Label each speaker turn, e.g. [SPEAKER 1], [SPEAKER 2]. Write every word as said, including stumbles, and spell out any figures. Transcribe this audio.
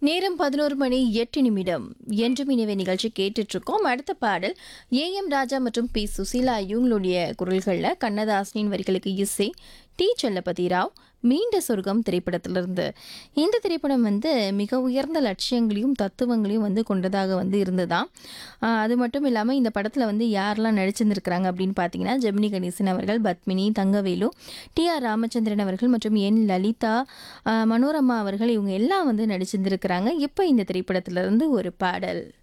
[SPEAKER 1] நேரம் பதினொரு மணி எட்டு நிமிடம் என்று மினிவே நிகழ்ச்சி கேட்டுட்டு இருக்கோம். அடுத்த பாடல் ஏ எம் ராஜா மற்றும் பி சுசீலா இவங்களுடைய குரல்களில் கண்ணதாசனின் வரிகளுக்கு இசை டி சலபதி ராவ் மீண்ட சொர்க்கம் திரைப்படத்திலிருந்து. இந்த திரைப்படம் வந்து மிக உயர்ந்த லட்சியங்களையும் தத்துவங்களையும் வந்து கொண்டதாக வந்து இருந்ததாம். ஆஹ் அது மட்டும் இல்லாமல் இந்த படத்தில் வந்து யாரெல்லாம் நடிச்சிருந்துருக்கிறாங்க அப்படின்னு பார்த்தீங்கன்னா ஜெமினி கணேசன் அவர்கள், பத்மினி, தங்கவேலு, டி ஆர் ராமச்சந்திரன் அவர்கள் மற்றும் என் லலிதா, ஆஹ் மனோரமா அவர்கள், இவங்க எல்லாம் வந்து நடிச்சிருந்துருக்கிறாங்க. இப்போ இந்த திரைப்படத்திலிருந்து ஒரு பாடல்.